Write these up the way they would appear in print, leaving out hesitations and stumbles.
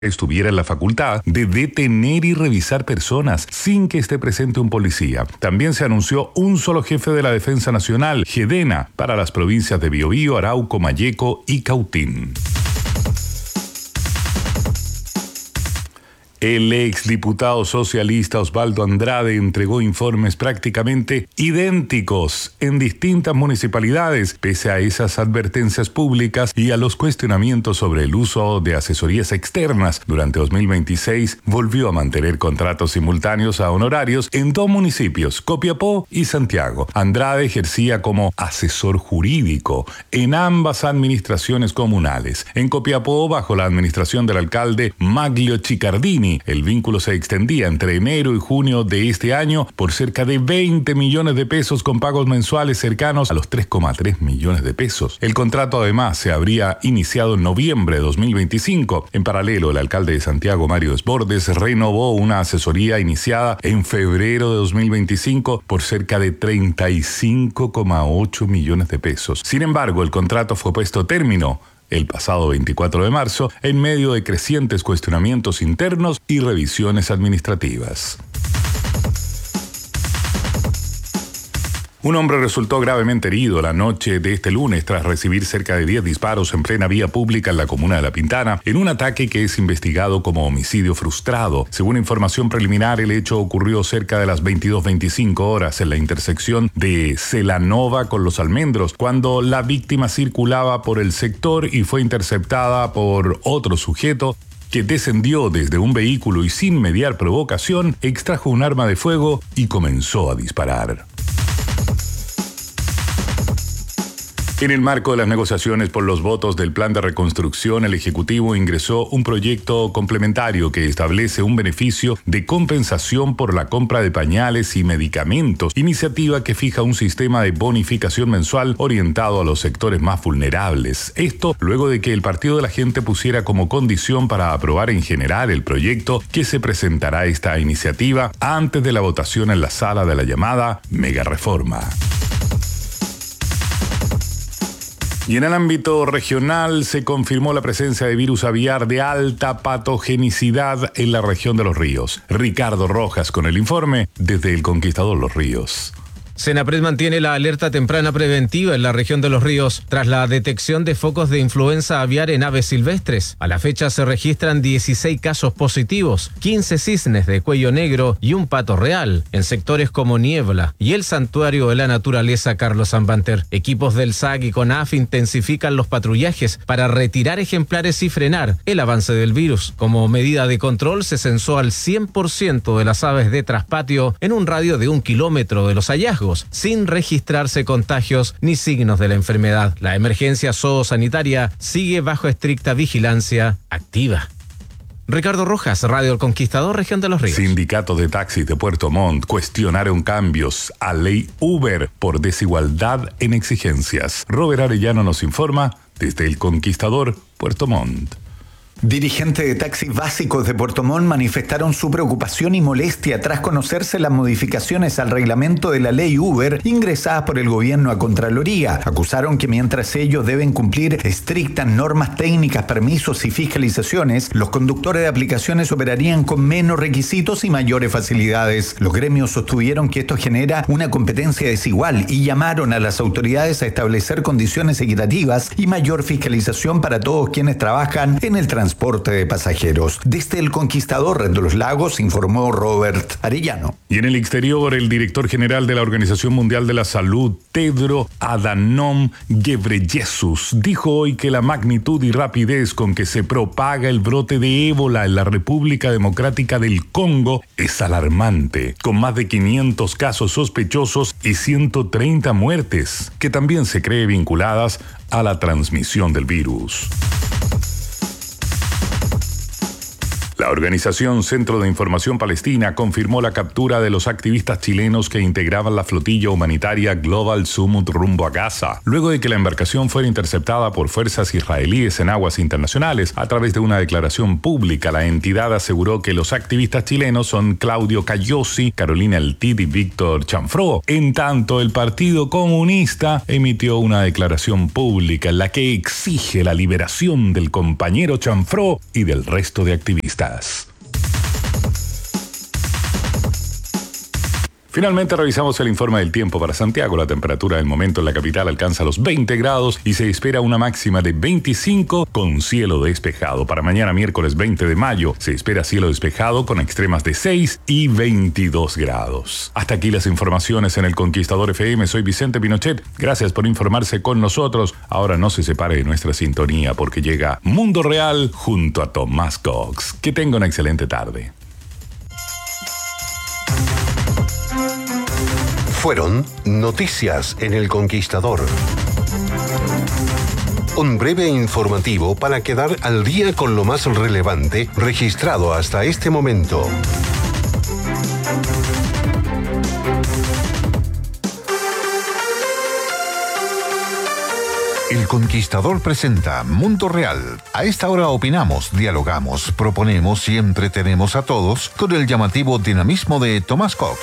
estuviera en la facultad de detener y revisar personas sin que esté presente un policía. También se anunció un solo jefe de la Defensa Nacional, GEDENA, para las provincias de Biobío, Arauco, Malleco y Cautín. El exdiputado socialista Osvaldo Andrade entregó informes prácticamente idénticos en distintas municipalidades, pese a esas advertencias públicas y a los cuestionamientos sobre el uso de asesorías externas. Durante 2026 volvió a mantener contratos simultáneos a honorarios en 2 municipios, Copiapó y Santiago. Andrade ejercía como asesor jurídico en ambas administraciones comunales. En Copiapó, bajo la administración del alcalde Maglio Chicardini, el vínculo se extendía entre enero y junio de este año por cerca de 20 millones de pesos con pagos mensuales cercanos a los 3,3 millones de pesos. El contrato además se habría iniciado en noviembre de 2025. En paralelo, el alcalde de Santiago, Mario Desbordes, renovó una asesoría iniciada en febrero de 2025 por cerca de 35,8 millones de pesos. Sin embargo, el contrato fue puesto término el pasado 24 de marzo, en medio de crecientes cuestionamientos internos y revisiones administrativas. Un hombre resultó gravemente herido la noche de este lunes tras recibir cerca de 10 disparos en plena vía pública en la comuna de La Pintana, en un ataque que es investigado como homicidio frustrado. Según información preliminar, el hecho ocurrió cerca de las 22:25 horas en la intersección de Celanova con Los Almendros, cuando la víctima circulaba por el sector y fue interceptada por otro sujeto que descendió desde un vehículo y sin mediar provocación, extrajo un arma de fuego y comenzó a disparar. En el marco de las negociaciones por los votos del Plan de Reconstrucción, el Ejecutivo ingresó un proyecto complementario que establece un beneficio de compensación por la compra de pañales y medicamentos, iniciativa que fija un sistema de bonificación mensual orientado a los sectores más vulnerables. Esto luego de que el Partido de la Gente pusiera como condición para aprobar en general el proyecto que se presentará esta iniciativa antes de la votación en la sala de la llamada Mega Reforma. Y en el ámbito regional se confirmó la presencia de virus aviar de alta patogenicidad en la región de Los Ríos. Ricardo Rojas con el informe desde El Conquistador Los Ríos. Senapred mantiene la alerta temprana preventiva en la región de Los Ríos tras la detección de focos de influenza aviar en aves silvestres. A la fecha se registran 16 casos positivos, 15 cisnes de cuello negro y un pato real en sectores como Niebla y el Santuario de la Naturaleza Carlos Sanbanter. Equipos del SAC y CONAF intensifican los patrullajes para retirar ejemplares y frenar el avance del virus. Como medida de control se censó al 100% de las aves de traspatio en un radio de 1 kilómetro de los hallazgos, sin registrarse contagios ni signos de la enfermedad. La emergencia zoosanitaria sigue bajo estricta vigilancia activa. Ricardo Rojas, Radio El Conquistador, región de Los Ríos. Sindicatos de taxis de Puerto Montt cuestionaron cambios a ley Uber por desigualdad en exigencias. Robert Arellano nos informa desde El Conquistador, Puerto Montt. Dirigentes de taxis básicos de Puerto Montt manifestaron su preocupación y molestia tras conocerse las modificaciones al reglamento de la ley Uber ingresadas por el gobierno a Contraloría. Acusaron que mientras ellos deben cumplir estrictas normas técnicas, permisos y fiscalizaciones, los conductores de aplicaciones operarían con menos requisitos y mayores facilidades. Los gremios sostuvieron que esto genera una competencia desigual y llamaron a las autoridades a establecer condiciones equitativas y mayor fiscalización para todos quienes trabajan en el transporte de pasajeros. Desde El Conquistador de los Lagos informó Robert Arellano. Y en el exterior, el director general de la Organización Mundial de la Salud, Tedros Adhanom Ghebreyesus, dijo hoy que la magnitud y rapidez con que se propaga el brote de ébola en la República Democrática del Congo es alarmante, con más de 500 casos sospechosos y 130 muertes, que también se cree vinculadas a la transmisión del virus. La organización Centro de Información Palestina confirmó la captura de los activistas chilenos que integraban la flotilla humanitaria Global Summit rumbo a Gaza, luego de que la embarcación fuera interceptada por fuerzas israelíes en aguas internacionales. A través de una declaración pública, la entidad aseguró que los activistas chilenos son Claudio Cayosi, Carolina Eltid y Víctor Chanfró. En tanto, el Partido Comunista emitió una declaración pública en la que exige la liberación del compañero Chanfró y del resto de activistas. Finalmente revisamos el informe del tiempo para Santiago. La temperatura del momento en la capital alcanza los 20 grados y se espera una máxima de 25 con cielo despejado. Para mañana miércoles 20 de mayo se espera cielo despejado con extremas de 6 y 22 grados. Hasta aquí las informaciones en El Conquistador FM. Soy Vicente Pinochet. Gracias por informarse con nosotros. Ahora no se separe de nuestra sintonía porque llega Mundo Real junto a Tomás Cox. Que tenga una excelente tarde. Fueron noticias en El Conquistador. Un breve informativo para quedar al día con lo más relevante registrado hasta este momento. El Conquistador presenta Mundo Real. A esta hora opinamos, dialogamos, proponemos y entretenemos a todos con el llamativo dinamismo de Tomás Cox.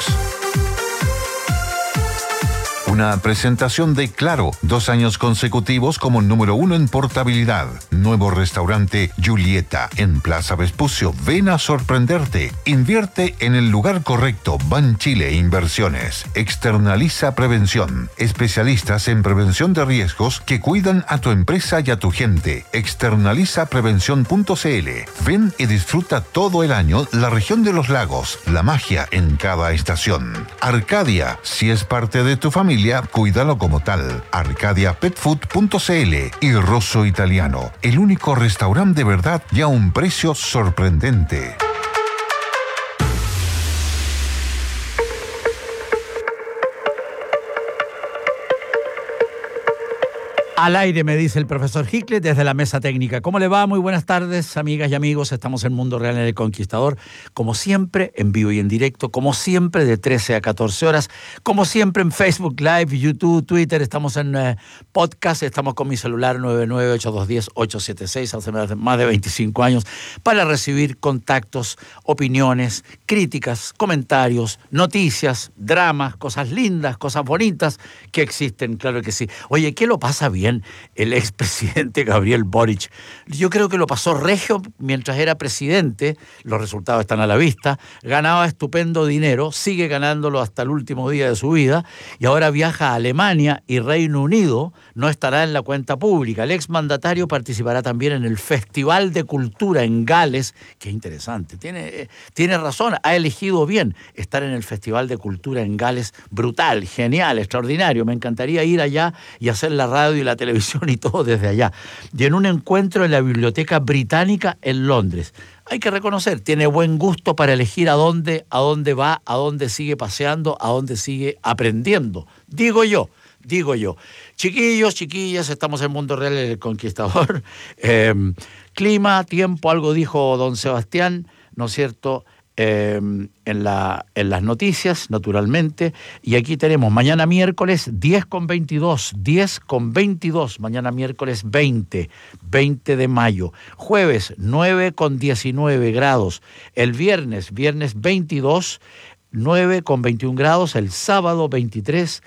Una presentación de Claro, 2 años consecutivos como número 1 en portabilidad. Nuevo restaurante Julieta en Plaza Vespucio. Ven a sorprenderte. Invierte en el lugar correcto. Banchile Inversiones. Externaliza Prevención. Especialistas en prevención de riesgos que cuidan a tu empresa y a tu gente. Externalizaprevención.cl. Ven y disfruta todo el año la región de los lagos. La magia en cada estación. Arcadia, si es parte de tu familia, cuídalo como tal. ArcadiaPetFood.cl y Rosso Italiano, el único restaurante de verdad y a un precio sorprendente. Al aire, me dice el profesor Hickle desde la mesa técnica. ¿Cómo le va? Muy buenas tardes, amigas y amigos. Estamos en Mundo Real en El Conquistador. Como siempre, en vivo y en directo. Como siempre, de 13 a 14 horas. Como siempre, en Facebook Live, YouTube, Twitter. Estamos en podcast. Estamos con mi celular 998210876. Hace más de 25 años. Para recibir contactos, opiniones, críticas, comentarios, noticias, dramas, cosas lindas, cosas bonitas que existen. Claro que sí. Oye, ¿qué lo pasa bien el expresidente Gabriel Boric? Yo creo que lo pasó regio mientras era presidente. Los resultados están a la vista. Ganaba estupendo dinero, sigue ganándolo hasta el último día de su vida, y ahora viaja a Alemania y Reino Unido. No estará en la cuenta pública. El exmandatario participará también en el Festival de Cultura en Gales. Qué interesante. Tiene razón, ha elegido bien estar en el Festival de Cultura en Gales. Brutal, genial, extraordinario. Me encantaría ir allá y hacer la radio y la televisión y todo desde allá. Y en un encuentro en la Biblioteca Británica en Londres. Hay que reconocer, tiene buen gusto para elegir a dónde va, a dónde sigue paseando, a dónde sigue aprendiendo. Digo yo. Chiquillos, chiquillas, estamos en Mundo Real en El Conquistador. Clima, tiempo, algo dijo don Sebastián, ¿no es cierto?, en las noticias, naturalmente. Y aquí tenemos mañana miércoles 10:22, mañana miércoles 20 de mayo. Jueves 9:19 grados. El viernes 22, 9:21 grados. El sábado 23,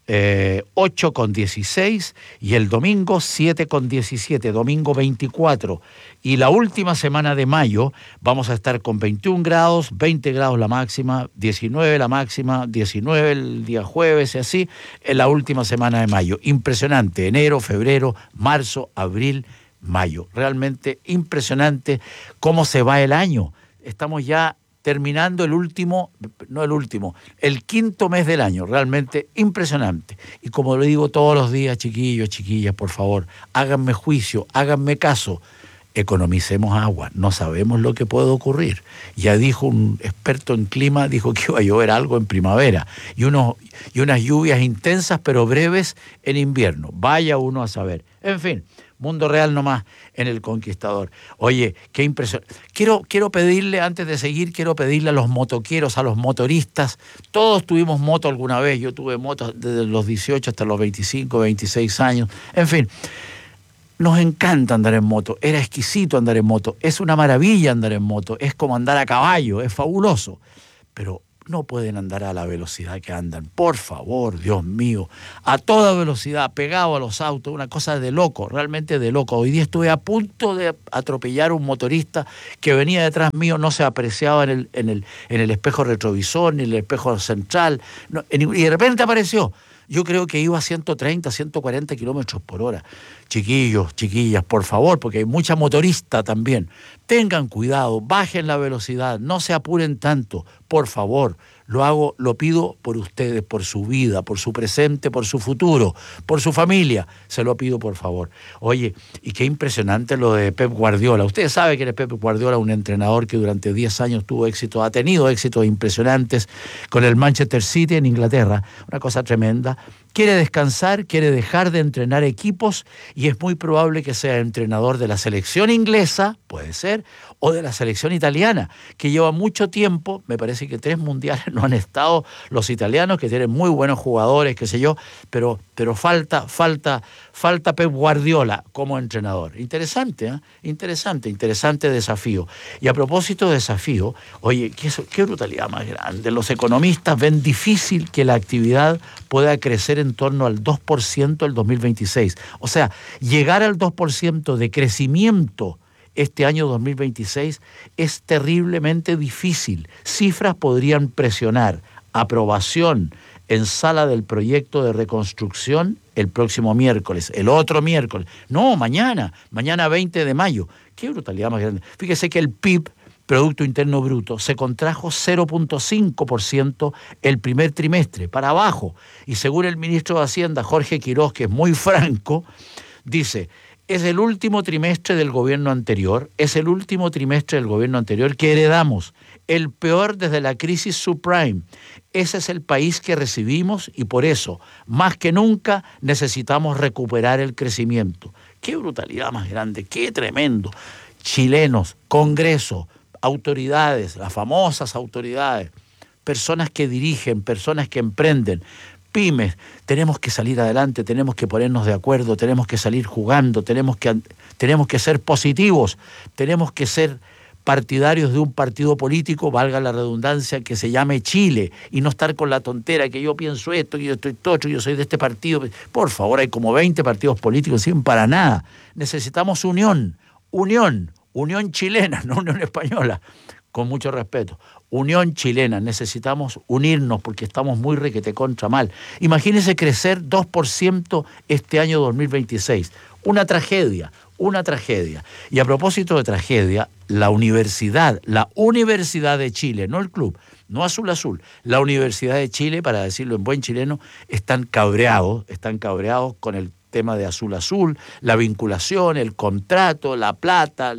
8:16, y el domingo 7:17, domingo 24. Y la última semana de mayo vamos a estar con 21 grados, 20 grados la máxima, 19 la máxima, 19 el día jueves y así en la última semana de mayo. Impresionante, enero, febrero, marzo, abril, mayo. Realmente impresionante cómo se va el año. Estamos ya terminando el quinto mes del año, realmente impresionante. Y como lo digo todos los días, chiquillos, chiquillas, por favor, háganme juicio, háganme caso, economicemos agua, no sabemos lo que puede ocurrir. Ya dijo un experto en clima, dijo que iba a llover algo en primavera y unas lluvias intensas pero breves en invierno, vaya uno a saber. En fin, Mundo Real nomás en El Conquistador. Oye, qué impresión. Quiero pedirle, antes de seguir, quiero pedirle a los motoqueros, a los motoristas. Todos tuvimos moto alguna vez. Yo tuve moto desde los 18 hasta los 25, 26 años. En fin, nos encanta andar en moto. Era exquisito andar en moto. Es una maravilla andar en moto. Es como andar a caballo. Es fabuloso. Pero no pueden andar a la velocidad que andan. Por favor, Dios mío. A toda velocidad, pegado a los autos, una cosa de loco, realmente de loco. Hoy día estuve a punto de atropellar a un motorista que venía detrás mío, no se apreciaba en el espejo retrovisor ni en el espejo central, y de repente apareció. Yo creo que iba a 130, 140 kilómetros por hora. Chiquillos, chiquillas, por favor, porque hay mucha motorista también. Tengan cuidado, bajen la velocidad, no se apuren tanto, por favor. Lo pido por ustedes, por su vida, por su presente, por su futuro, por su familia. Se lo pido, por favor. Oye, y qué impresionante lo de Pep Guardiola. Ustedes saben que Pep Guardiola, un entrenador que durante 10 años tuvo éxito, ha tenido éxitos impresionantes con el Manchester City en Inglaterra. Una cosa tremenda. Quiere descansar, quiere dejar de entrenar equipos y es muy probable que sea entrenador de la selección inglesa, puede ser, o de la selección italiana, que lleva mucho tiempo, me parece que 3 mundiales no han estado los italianos, que tienen muy buenos jugadores, qué sé yo, pero falta Pep Guardiola como entrenador. Interesante, ¿eh? Interesante desafío. Y a propósito de desafío, oye, qué brutalidad más grande. Los economistas ven difícil que la actividad pueda crecer en torno al 2% el 2026. O sea, llegar al 2% de crecimiento este año 2026 es terriblemente difícil. Cifras podrían presionar. Aprobación en sala del proyecto de reconstrucción el próximo miércoles, el otro miércoles. No, mañana 20 de mayo. Qué brutalidad más grande. Fíjese que el PIB, Producto Interno Bruto, se contrajo 0.5% el primer trimestre, para abajo. Y según el ministro de Hacienda, Jorge Quiroz, que es muy franco, dice: es el último trimestre del gobierno anterior, que heredamos, el peor desde la crisis subprime. Ese es el país que recibimos y por eso, más que nunca, necesitamos recuperar el crecimiento. ¡Qué brutalidad más grande! ¡Qué tremendo! Chilenos, Congreso, autoridades, las famosas autoridades, personas que dirigen, personas que emprenden, pymes, tenemos que salir adelante, tenemos que ponernos de acuerdo, tenemos que salir jugando, tenemos que ser positivos, tenemos que ser partidarios de un partido político, valga la redundancia, que se llame Chile, y no estar con la tontera que yo pienso esto, que yo estoy tocho, yo soy de este partido. Por favor, hay como 20 partidos políticos, sin para nada. Necesitamos unión chilena, no unión española, con mucho respeto. Unión chilena, necesitamos unirnos porque estamos muy requete contra mal. Imagínense crecer 2% este año 2026. Una tragedia. Y a propósito de tragedia, la Universidad de Chile, no el club, no Azul, la Universidad de Chile, para decirlo en buen chileno, están cabreados con el tema de Azul, la vinculación, el contrato, la plata,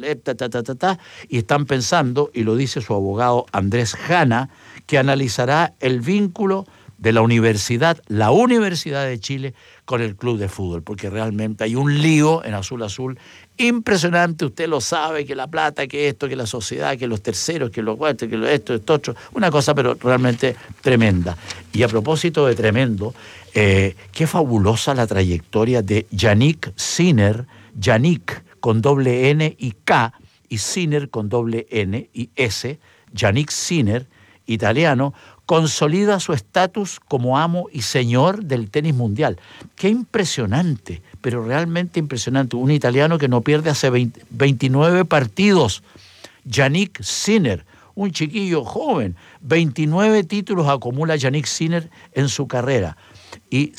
y están pensando, y lo dice su abogado Andrés Jana, que analizará el vínculo de la Universidad de Chile con el club de fútbol, porque realmente hay un lío en Azul impresionante. Usted lo sabe, que la plata, que esto, que la sociedad, que los terceros, que los cuartos, que esto, otro, una cosa pero realmente tremenda. Y a propósito de tremendo, qué fabulosa la trayectoria de Yannick Sinner, Yannick con doble N y K, y Sinner con doble N y S, Yannick Sinner, italiano, consolida su estatus como amo y señor del tenis mundial. Qué impresionante, pero realmente impresionante. Un italiano que no pierde hace 29 partidos. Yannick Sinner, un chiquillo joven. 29 títulos acumula Yannick Sinner en su carrera. Y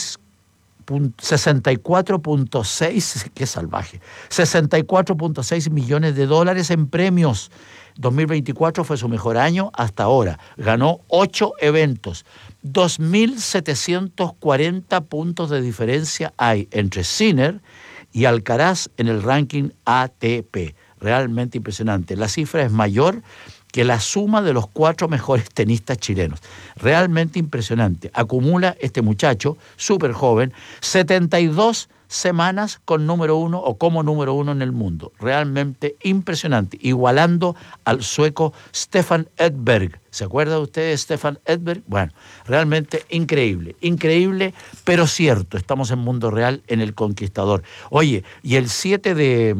64.6, qué salvaje, 64.6 millones de dólares en premios. 2024 fue su mejor año hasta ahora. Ganó 8 eventos. 2.740 puntos de diferencia hay entre Sinner y Alcaraz en el ranking ATP. Realmente impresionante. La cifra es mayor que la suma de los 4 mejores tenistas chilenos. Realmente impresionante. Acumula este muchacho, súper joven, 72 semanas con número 1 o como número 1 en el mundo. Realmente impresionante, igualando al sueco Stefan Edberg. ¿Se acuerda usted de Stefan Edberg? Bueno, realmente increíble, increíble, pero cierto. Estamos en Mundo Real, en El Conquistador. Oye, y el 7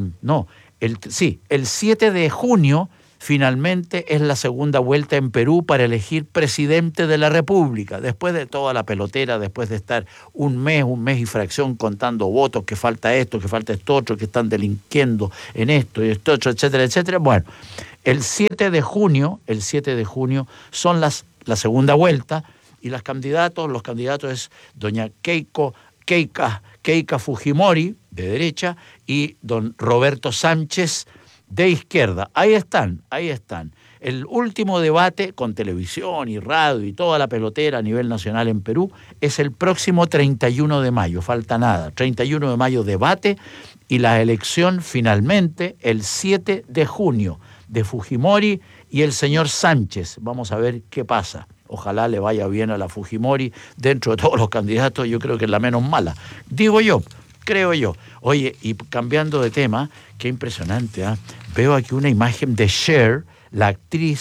de junio finalmente es la segunda vuelta en Perú para elegir presidente de la República. Después de toda la pelotera, después de estar un mes y fracción contando votos, que falta esto, que falta esto otro, que están delinquiendo en esto y esto otro, etcétera, etcétera. Bueno, el 7 de junio son la segunda vuelta y los candidatos es doña Keika Fujimori, de derecha, y don Roberto Sánchez, de izquierda. Ahí están. El último debate con televisión y radio y toda la pelotera a nivel nacional en Perú es el próximo 31 de mayo, falta nada. 31 de mayo debate y la elección finalmente el 7 de junio de Fujimori y el señor Sánchez. Vamos a ver qué pasa. Ojalá le vaya bien a la Fujimori. Dentro de todos los candidatos yo creo que es la menos mala. Creo yo. Oye, y cambiando de tema, qué impresionante, ¿eh? Veo aquí una imagen de Cher, la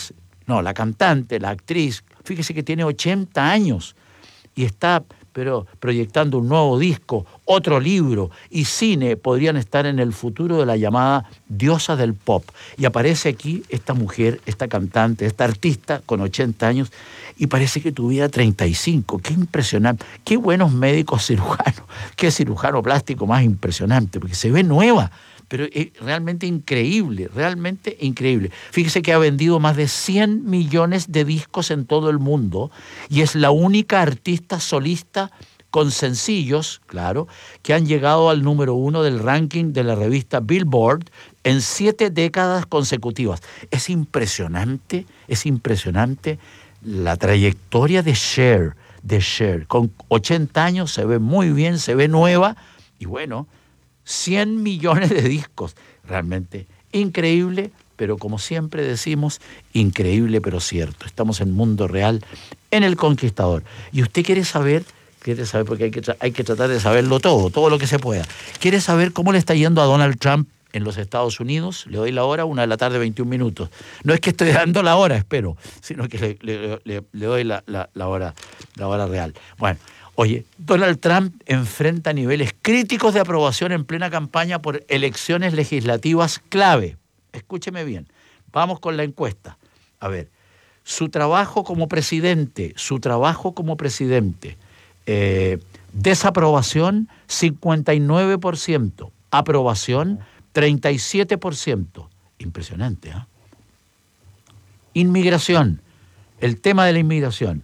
actriz, fíjese que tiene 80 años y está proyectando un nuevo disco, otro libro y cine podrían estar en el futuro de la llamada diosa del pop. Y aparece aquí esta mujer, esta cantante, esta artista con 80 años y parece que tuviera 35. Qué impresionante. Qué buenos médicos cirujanos. Qué cirujano plástico más impresionante, porque se ve nueva. Pero es realmente increíble. Fíjese que ha vendido más de 100 millones de discos en todo el mundo y es la única artista solista con sencillos, claro, que han llegado al número 1 del ranking de la revista Billboard en 7 décadas consecutivas. Es impresionante la trayectoria de Cher. Con 80 años se ve muy bien, se ve nueva y bueno, 100 millones de discos. Realmente increíble, pero como siempre decimos, increíble pero cierto. Estamos en Mundo Real, en El Conquistador. Y usted quiere saber, porque hay que tratar de saberlo todo lo que se pueda. ¿Quiere saber cómo le está yendo a Donald Trump en los Estados Unidos? Le doy la hora, 1:21 p.m. No es que estoy dando la hora, espero, sino que le doy la hora real. Bueno, oye, Donald Trump enfrenta niveles críticos de aprobación en plena campaña por elecciones legislativas clave. Escúcheme bien, vamos con la encuesta. A ver, su trabajo como presidente, desaprobación 59%, aprobación 37%. Impresionante, ¿eh? Inmigración, el tema de la inmigración,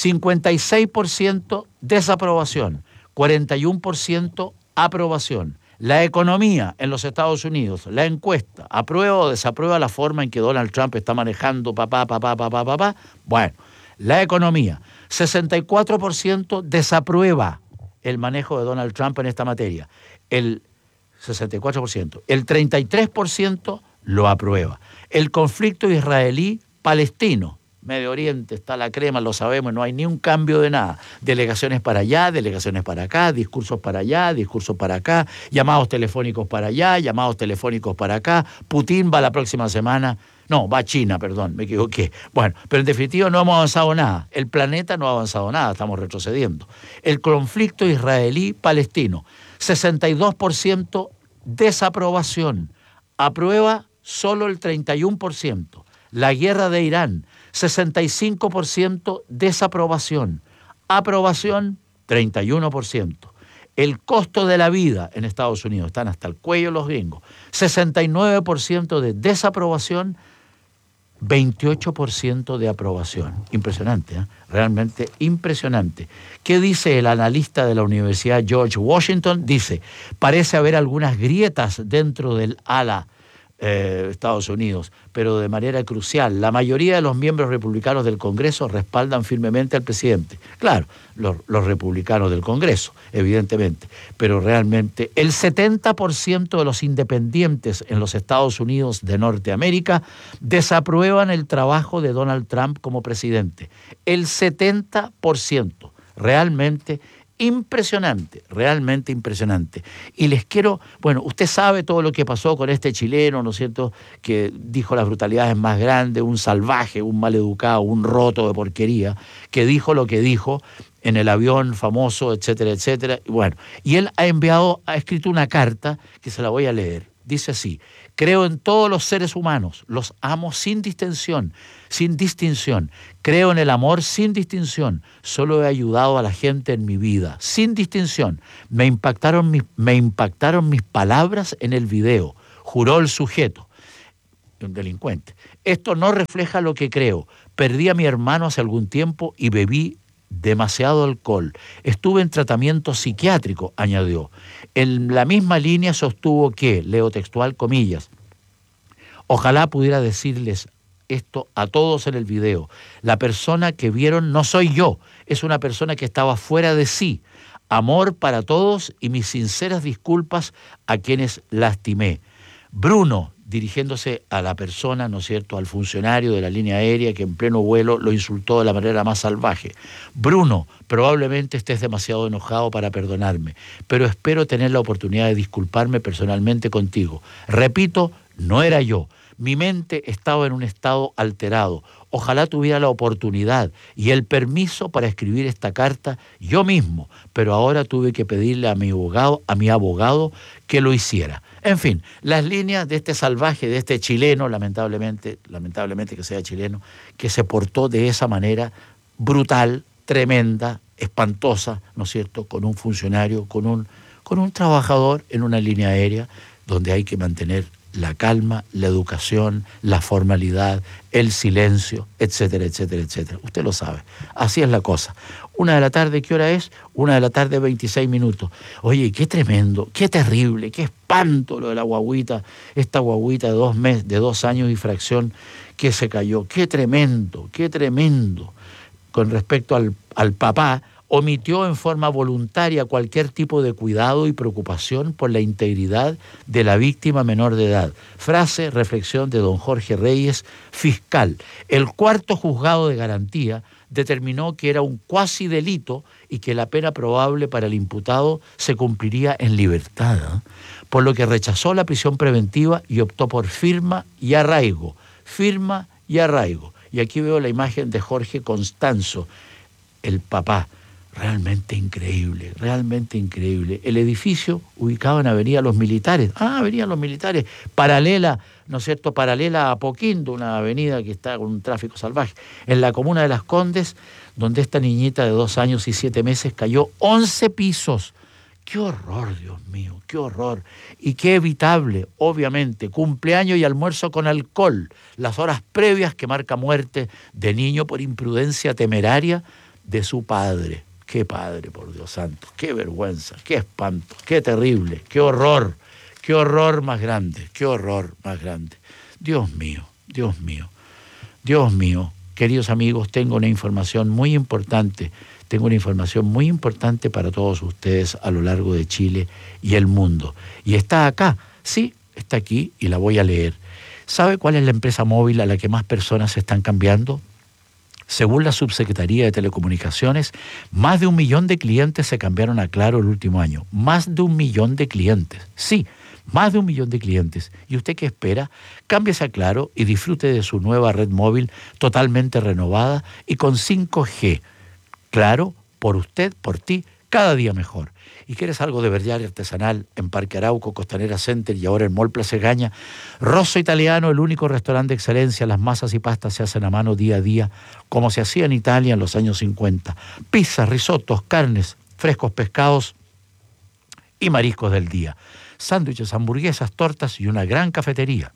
56% desaprobación, 41% aprobación. La economía en los Estados Unidos, la encuesta, ¿aprueba o desaprueba la forma en que Donald Trump está manejando Bueno, la economía, 64% desaprueba el manejo de Donald Trump en esta materia. El 64%. El 33% lo aprueba. El conflicto israelí-palestino, Medio Oriente, está la crema, lo sabemos, no hay ni un cambio de nada. Delegaciones para allá, delegaciones para acá, discursos para allá, discursos para acá, llamados telefónicos para allá, llamados telefónicos para acá. Putin va la próxima semana. No, va a China, perdón, me equivoqué. Bueno, pero en definitiva no hemos avanzado nada. El planeta no ha avanzado nada, estamos retrocediendo. El conflicto israelí-palestino, 62% desaprobación. Aprueba solo el 31%. La guerra de Irán, 65% desaprobación. Aprobación, 31%. El costo de la vida en Estados Unidos, están hasta el cuello los gringos, 69% de desaprobación, 28% de aprobación. Impresionante, ¿eh? Realmente impresionante. ¿Qué dice el analista de la Universidad George Washington? Dice, parece haber algunas grietas dentro del ala Estados Unidos, pero de manera crucial. La mayoría de los miembros republicanos del Congreso respaldan firmemente al presidente. Claro, los republicanos del Congreso, evidentemente, pero realmente el 70% de los independientes en los Estados Unidos de Norteamérica desaprueban el trabajo de Donald Trump como presidente. El 70%. Realmente impresionante, realmente impresionante. Y les quiero, bueno, usted sabe todo lo que pasó con este chileno, ¿no es cierto?, que dijo las brutalidades más grandes, un salvaje, un maleducado, un roto de porquería, que dijo lo que dijo en el avión famoso, etcétera, etcétera. Y bueno, y él ha escrito una carta que se la voy a leer. Dice así: creo en todos los seres humanos, los amo sin distinción, creo en el amor sin distinción, solo he ayudado a la gente en mi vida, sin distinción. Me impactaron mis palabras en el video, juró el sujeto, un delincuente. Esto no refleja lo que creo. Perdí a mi hermano hace algún tiempo y bebí demasiado alcohol. Estuve en tratamiento psiquiátrico, añadió. En la misma línea sostuvo que, leo textual, comillas, ojalá pudiera decirles esto a todos en el video. La persona que vieron no soy yo, es una persona que estaba fuera de sí. Amor para todos y mis sinceras disculpas a quienes lastimé. Bruno, dirigiéndose a la persona, ¿no es cierto?, al funcionario de la línea aérea que en pleno vuelo lo insultó de la manera más salvaje. Bruno, probablemente estés demasiado enojado para perdonarme, pero espero tener la oportunidad de disculparme personalmente contigo. Repito, no era yo. Mi mente estaba en un estado alterado. Ojalá tuviera la oportunidad y el permiso para escribir esta carta yo mismo, pero ahora tuve que pedirle a mi abogado que lo hiciera. En fin, las líneas de este salvaje, de este chileno, lamentablemente que sea chileno, que se portó de esa manera brutal, tremenda, espantosa, ¿no es cierto?, con un funcionario, con un trabajador en una línea aérea donde hay que mantener la calma, la educación, la formalidad, el silencio, etcétera, etcétera, etcétera. Usted lo sabe. Así es la cosa. 1 de la tarde, ¿qué hora es? 1 de la tarde, 26 minutos. Oye, qué tremendo, qué terrible, qué espanto lo de la guagüita, esta guagüita de 2 años y fracción que se cayó. Qué tremendo, qué tremendo. Con respecto al papá, omitió en forma voluntaria cualquier tipo de cuidado y preocupación por la integridad de la víctima menor de edad. Frase, reflexión de don Jorge Reyes, fiscal. El cuarto juzgado de garantía determinó que era un cuasi delito y que la pena probable para el imputado se cumpliría en libertad, por lo que rechazó la prisión preventiva y optó por firma y arraigo. Firma y arraigo. Y aquí veo la imagen de Jorge Constanzo, el papá. Realmente increíble, realmente increíble. El edificio ubicado en Avenida Los Militares. Avenida Los Militares, paralela, ¿no es cierto?, paralela a Apoquindo, una avenida que está con un tráfico salvaje. En la comuna de Las Condes, donde esta niñita de 2 años y 7 meses cayó 11 pisos. ¡Qué horror, Dios mío! ¡Qué horror! Y qué evitable, obviamente, cumpleaños y almuerzo con alcohol. Las horas previas que marca muerte de niño por imprudencia temeraria de su padre. ¡Qué padre, por Dios santo! ¡Qué vergüenza! ¡Qué espanto! ¡Qué terrible! ¡Qué horror! ¡Qué horror más grande! ¡Qué horror más grande! Dios mío, Dios mío, Dios mío. Queridos amigos, tengo una información muy importante. Tengo una información muy importante para todos ustedes a lo largo de Chile y el mundo. Y está acá, sí, está aquí y la voy a leer. ¿Sabe cuál es la empresa móvil a la que más personas se están cambiando? Según la Subsecretaría de Telecomunicaciones, más de 1 millón de clientes se cambiaron a Claro el último año. Más de 1 millón de clientes. Sí, más de 1 millón de clientes. ¿Y usted qué espera? Cámbiese a Claro y disfrute de su nueva red móvil totalmente renovada y con 5G. Claro, por usted, por ti, cada día mejor. ¿Y quieres algo de verdad artesanal en Parque Arauco, Costanera Center y ahora en Mall Plaza Egaña? Rosso Italiano, el único restaurante de excelencia. Las masas y pastas se hacen a mano día a día, como se hacía en Italia en los años 50. Pizzas, risotos, carnes, frescos pescados y mariscos del día. Sándwiches, hamburguesas, tortas y una gran cafetería.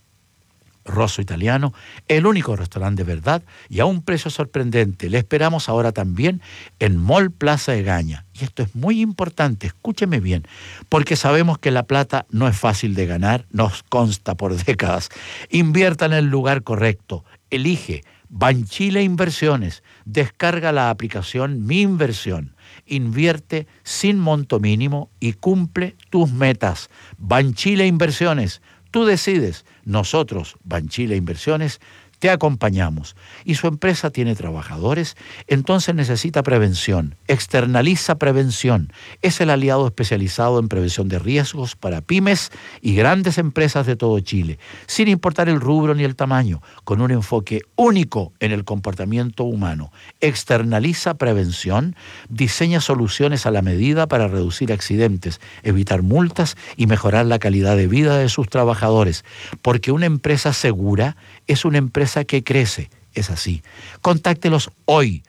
Rosso Italiano, el único restaurante de verdad y a un precio sorprendente. Le esperamos ahora también en Mall Plaza Egaña. Y esto es muy importante, escúcheme bien, porque sabemos que la plata no es fácil de ganar, nos consta por décadas. Invierta en el lugar correcto, elige Banchile Inversiones, descarga la aplicación Mi Inversión, invierte sin monto mínimo y cumple tus metas. Banchile Inversiones, tú decides. Nosotros, Banchile Inversiones, te acompañamos. Y su empresa tiene trabajadores, entonces necesita prevención. Externaliza Prevención. Es el aliado especializado en prevención de riesgos para pymes y grandes empresas de todo Chile, sin importar el rubro ni el tamaño, con un enfoque único en el comportamiento humano. Externaliza Prevención diseña soluciones a la medida para reducir accidentes, evitar multas y mejorar la calidad de vida de sus trabajadores, porque una empresa segura es una empresa que crece. Es así. Contáctelos hoy,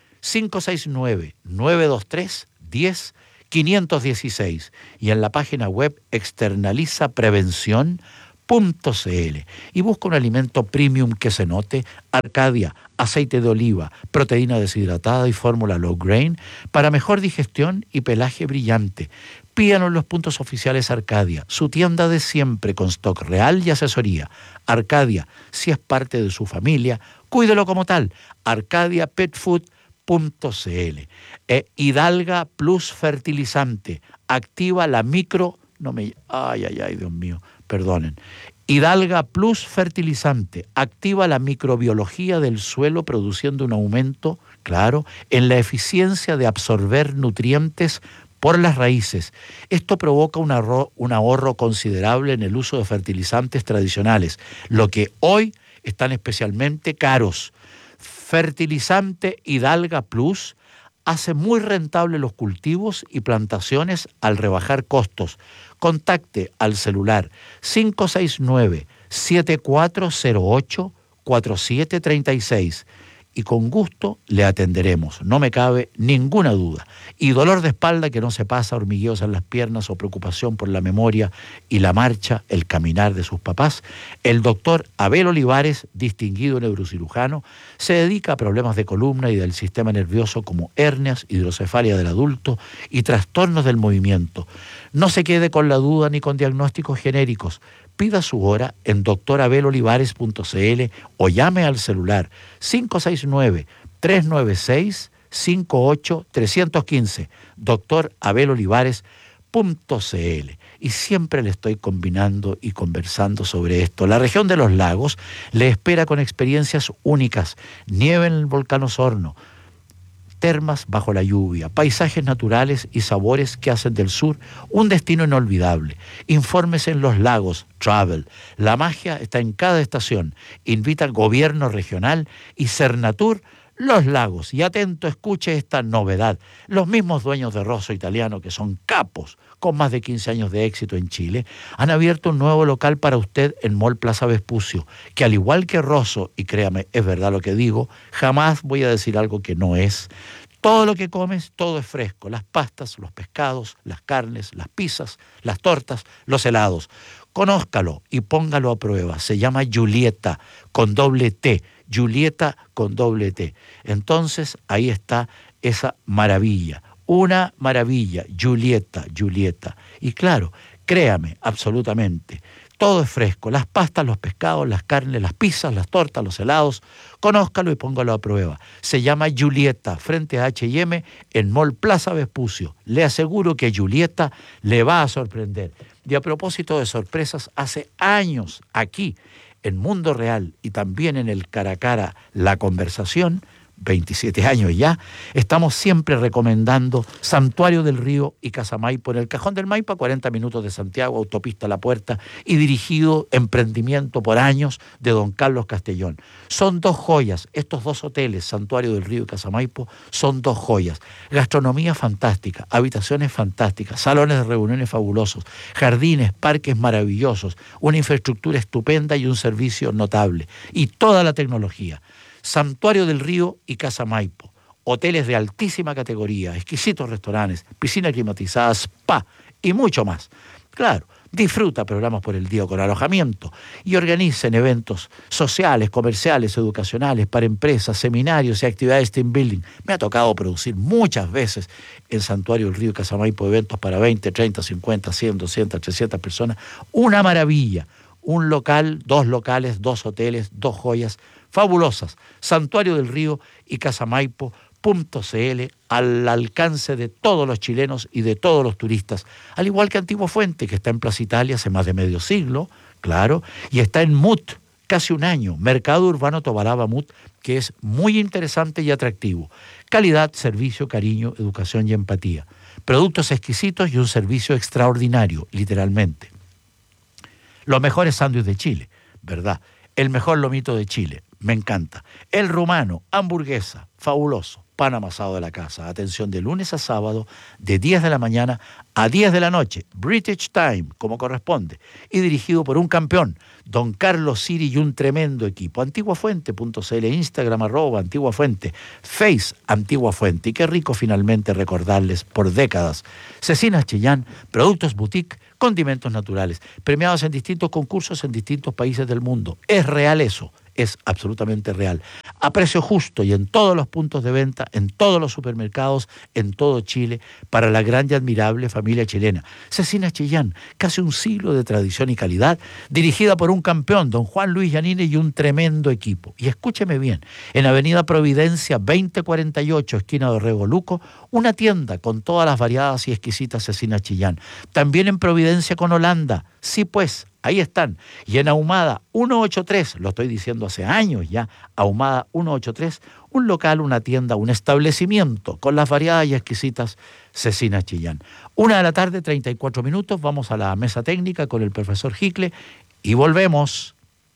569-923-10-516 y en la página web externalizaprevención.cl y busca un alimento premium que se note, Arcadia, aceite de oliva, proteína deshidratada y fórmula low grain para mejor digestión y pelaje brillante. Pídanos en los puntos oficiales Arcadia, su tienda de siempre con stock real y asesoría. Arcadia, si es parte de su familia, cuídelo como tal. arcadiapetfood.cl. Hidalga Plus Fertilizante, activa la micro... Dios mío, perdonen. Hidalga Plus Fertilizante activa la microbiología del suelo produciendo un aumento, claro, en la eficiencia de absorber nutrientes por las raíces. Esto provoca un ahorro considerable en el uso de fertilizantes tradicionales, lo que hoy están especialmente caros. Fertilizante Hidalga Plus hace muy rentable los cultivos y plantaciones al rebajar costos. Contacte al celular 569-7408-4736 y con gusto le atenderemos, no me cabe ninguna duda. Y dolor de espalda que no se pasa, hormigueos en las piernas o preocupación por la memoria y la marcha, el caminar de sus papás, el doctor Abel Olivares, distinguido neurocirujano, se dedica a problemas de columna y del sistema nervioso como hernias, hidrocefalia del adulto y trastornos del movimiento. No se quede con la duda ni con diagnósticos genéricos. Pida su hora en doctorabelolivares.cl o llame al celular 569-396-58315, doctorabelolivares.cl. Y siempre le estoy combinando y conversando sobre esto. La región de los lagos le espera con experiencias únicas. Nieve en el volcán Osorno, termas bajo la lluvia, paisajes naturales y sabores que hacen del sur un destino inolvidable. Infórmese en Los Lagos Travel. La magia está en cada estación. Invita al gobierno regional y Cernatur Los Lagos. Y atento, escuche esta novedad. Los mismos dueños de Rosso Italiano, que son capos, con más de 15 años de éxito en Chile, han abierto un nuevo local para usted en Mall Plaza Vespucio, que al igual que Rosso, y créame, es verdad lo que digo, jamás voy a decir algo que no es. Todo lo que comes, todo es fresco. Las pastas, los pescados, las carnes, las pizzas, las tortas, los helados. Conózcalo y póngalo a prueba. Se llama Julieta, con doble T. Julieta con doble T. Entonces, ahí está esa maravilla. Una maravilla, Julieta. Y claro, créame, absolutamente, todo es fresco. Las pastas, los pescados, las carnes, las pizzas, las tortas, los helados. Conózcalo y póngalo a prueba. Se llama Julieta, frente a H&M, en Mall Plaza Vespucio. Le aseguro que Julieta le va a sorprender. Y a propósito de sorpresas, hace años aquí, en Mundo Real y también en el Cara a Cara, La Conversación, 27 años ya, estamos siempre recomendando Santuario del Río y Casamaipo en el Cajón del Maipo, a 40 minutos de Santiago, autopista La Puerta, y dirigido, emprendimiento por años, de don Carlos Castellón. Son dos joyas, estos dos hoteles, Santuario del Río y Casamaipo, son dos joyas. Gastronomía fantástica, habitaciones fantásticas, salones de reuniones fabulosos, jardines, parques maravillosos, una infraestructura estupenda y un servicio notable. Y toda la tecnología. Santuario del Río y Casamaipo, hoteles de altísima categoría, exquisitos restaurantes, piscina climatizada, spa y mucho más. Claro, disfruta programas por el día con alojamiento y organicen eventos sociales, comerciales, educacionales, para empresas, seminarios y actividades team building. Me ha tocado producir muchas veces en Santuario del Río y Casamaipo eventos para 20, 30, 50, 100, 200, 300 personas. Una maravilla. Un local, dos locales, dos hoteles, dos joyas fabulosas. Santuario del Río y Casamaipo.cl, al alcance de todos los chilenos y de todos los turistas. Al igual que Antigua Fuente, que está en Plaza Italia hace más de medio siglo, claro, y está en MUT, casi un año. Mercado Urbano Tobalá Bamut, que es muy interesante y atractivo. Calidad, servicio, cariño, educación y empatía. Productos exquisitos y un servicio extraordinario, literalmente. Los mejores sándwiches de Chile, ¿verdad? El mejor lomito de Chile, me encanta. El rumano, hamburguesa, fabuloso. Pan amasado de la casa. Atención, de lunes a sábado, de 10 de la mañana a 10 de la noche. British Time, como corresponde. Y dirigido por un campeón, don Carlos Siri, y un tremendo equipo. Antiguafuente.cl, Instagram @antiguafuente, Face Antiguafuente. Y qué rico finalmente recordarles por décadas. Cecinas Chillán, productos boutique, condimentos naturales, premiados en distintos concursos en distintos países del mundo. Es real eso. Es absolutamente real. A precio justo y en todos los puntos de venta, en todos los supermercados, en todo Chile, para la gran y admirable familia chilena. Cecinas Chillán, casi un siglo de tradición y calidad, dirigida por un campeón, don Juan Luis Yanine, y un tremendo equipo. Y escúcheme bien, en Avenida Providencia 2048, esquina Dorrego Luco, una tienda con todas las variadas y exquisitas cecinas Chillán. También en Providencia con Holanda, sí pues, ahí están. Y en Ahumada 183, lo estoy diciendo hace años ya, Ahumada 183, un local, una tienda, un establecimiento con las variadas y exquisitas cecinas Chillán. 1:34 p.m, vamos a la mesa técnica con el profesor Hicle y volvemos.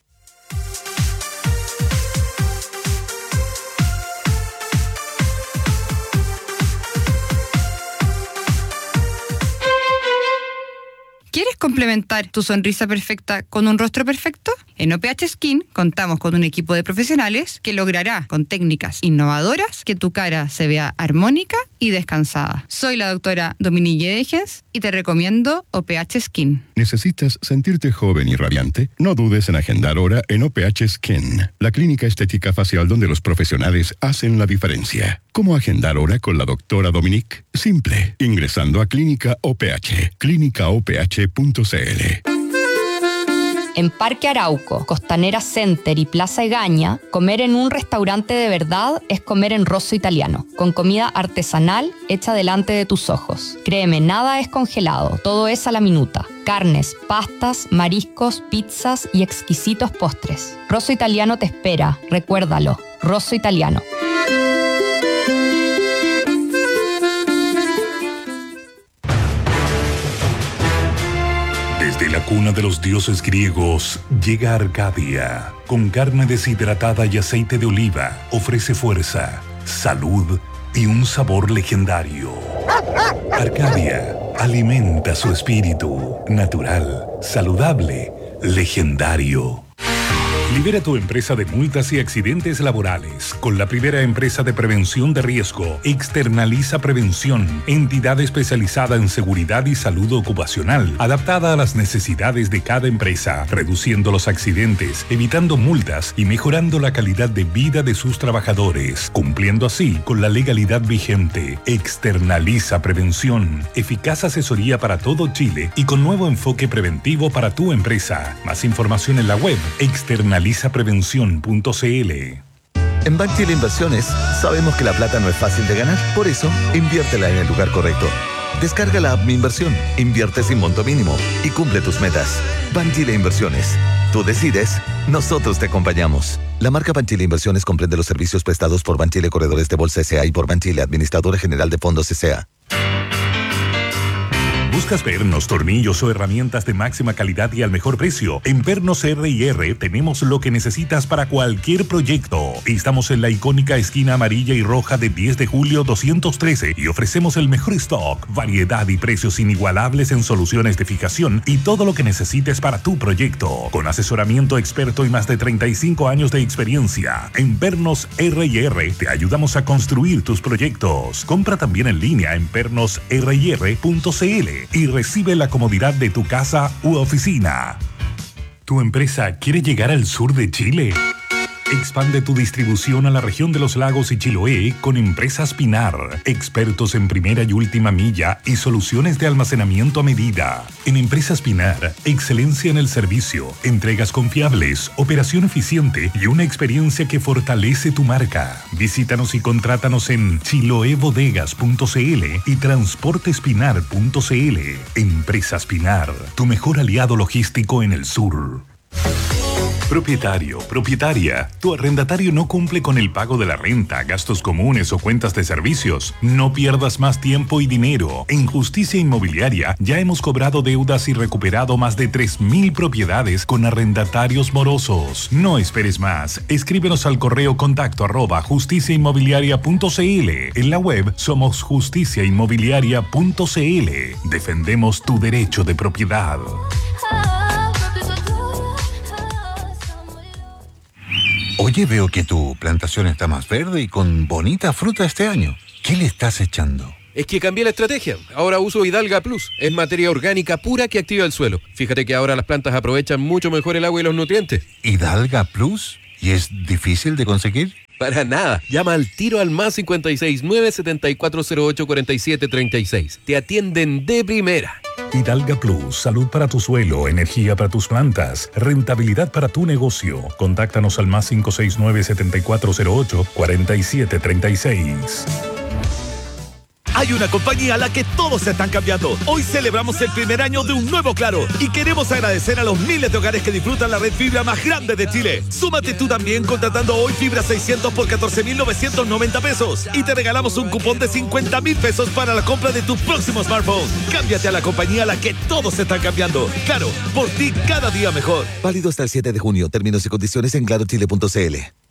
¿Quieres complementar tu sonrisa perfecta con un rostro perfecto? En OPH Skin contamos con un equipo de profesionales que logrará, con técnicas innovadoras, que tu cara se vea armónica y descansada. Soy la doctora Dominique Degens y te recomiendo OPH Skin. ¿Necesitas sentirte joven y radiante? No dudes en agendar hora en OPH Skin, la clínica estética facial donde los profesionales hacen la diferencia. ¿Cómo agendar hora con la doctora Dominique? Simple, ingresando a Clínica OPH, clínicaoph.cl. En Parque Arauco, Costanera Center y Plaza Egaña, comer en un restaurante de verdad es comer en Rosso Italiano, con comida artesanal hecha delante de tus ojos. Créeme, nada es congelado, todo es a la minuta. Carnes, pastas, mariscos, pizzas y exquisitos postres. Rosso Italiano te espera, recuérdalo, Rosso Italiano. Desde la cuna de los dioses griegos llega Arcadia. Con carne deshidratada y aceite de oliva, ofrece fuerza, salud y un sabor legendario. Arcadia alimenta su espíritu, natural, saludable, legendario. Libera tu empresa de multas y accidentes laborales con la primera empresa de prevención de riesgo, Externaliza Prevención, entidad especializada en seguridad y salud ocupacional, adaptada a las necesidades de cada empresa, reduciendo los accidentes, evitando multas y mejorando la calidad de vida de sus trabajadores, cumpliendo así con la legalidad vigente. Externaliza Prevención, eficaz asesoría para todo Chile y con nuevo enfoque preventivo para tu empresa. Más información en la web externalizaprevención.cl. En Banchile Inversiones sabemos que la plata no es fácil de ganar, por eso inviértela en el lugar correcto. Descarga la app Mi Inversión, invierte sin monto mínimo y cumple tus metas. Banchile Inversiones. Tú decides, nosotros te acompañamos. La marca Banchile Inversiones comprende los servicios prestados por Banchile Corredores de Bolsa S.A. y por Banchile Administradora General de Fondos S.A. ¿Buscas pernos, tornillos o herramientas de máxima calidad y al mejor precio? En Pernos R&R tenemos lo que necesitas para cualquier proyecto. Estamos en la icónica esquina amarilla y roja de 10 de julio 213 y ofrecemos el mejor stock, variedad y precios inigualables en soluciones de fijación y todo lo que necesites para tu proyecto. Con asesoramiento experto y más de 35 años de experiencia. En Pernos R&R te ayudamos a construir tus proyectos. Compra también en línea en pernosryr.cl y recibe la comodidad de tu casa u oficina. ¿Tu empresa quiere llegar al sur de Chile? Expande tu distribución a la región de los lagos y Chiloé con Empresas Pinar, expertos en primera y última milla y soluciones de almacenamiento a medida. En Empresas Pinar, excelencia en el servicio, entregas confiables, operación eficiente y una experiencia que fortalece tu marca. Visítanos y contrátanos en chiloebodegas.cl y transportespinar.cl. Empresas Pinar, tu mejor aliado logístico en el sur. Propietario, propietaria, tu arrendatario no cumple con el pago de la renta, gastos comunes o cuentas de servicios. No pierdas más tiempo y dinero. En Justicia Inmobiliaria ya hemos cobrado deudas y recuperado más de 3.000 propiedades con arrendatarios morosos. No esperes más. Escríbenos al correo contacto@justiciainmobiliaria.cl. En la web somos justiciainmobiliaria.cl. Defendemos tu derecho de propiedad. Oye, veo que tu plantación está más verde y con bonita fruta este año. ¿Qué le estás echando? Es que cambié la estrategia. Ahora uso Hidalga Plus. Es materia orgánica pura que activa el suelo. Fíjate que ahora las plantas aprovechan mucho mejor el agua y los nutrientes. ¿Hidalga Plus? ¿Y es difícil de conseguir? Para nada. Llama al tiro al más 569-7408-4736. Te atienden de primera. Hidalga Plus, salud para tu suelo, energía para tus plantas, rentabilidad para tu negocio. Contáctanos al más 569-7408-4736. Hay una compañía a la que todos se están cambiando. Hoy celebramos el primer año de un nuevo Claro y queremos agradecer a los miles de hogares que disfrutan la red fibra más grande de Chile. Súmate tú también contratando hoy fibra 600 por 14.990 pesos y te regalamos un cupón de 50.000 pesos para la compra de tu próximo smartphone. Cámbiate a la compañía a la que todos se están cambiando. Claro, por ti cada día mejor. Válido hasta el 7 de junio. Términos y condiciones en clarochile.cl.